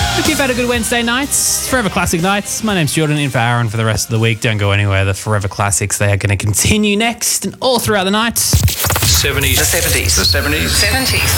Hope you've had a good Wednesday nights. Forever Classic nights. My name's Jordan, in for Aaron for the rest of the week. Don't go anywhere. The Forever Classics, they are going to continue next and all throughout the night. 70s. The 70s. The 70s. 70s.